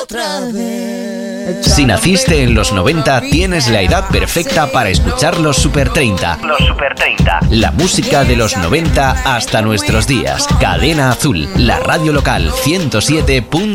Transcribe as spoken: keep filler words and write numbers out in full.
Si naciste en los noventa, tienes la edad perfecta para escuchar los Super treinta. Los Super treinta. La música de los noventa hasta nuestros días. Cadena Azul, la radio local ciento siete punto